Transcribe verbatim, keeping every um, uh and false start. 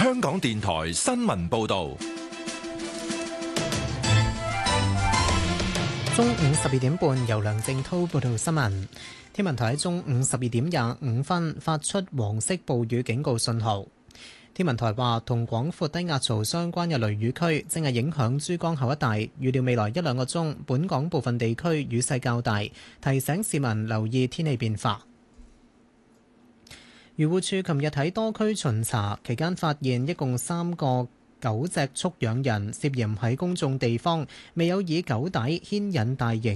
香港電台新聞報道。 中午十二點半，由梁正滔報道新聞。天文台喺中午十二點廿五分發出黃色暴雨警告信號。天文台話，同廣闊低壓槽相關嘅雷雨區正係影響珠江口一帶，預料未來一兩個鐘，本港部分地區雨勢較大，提醒市民留意天氣變化。漁護署琴日喺多區巡查期間，發現一共三個狗隻畜養人涉嫌喺公眾地方未有以狗帶牽引大型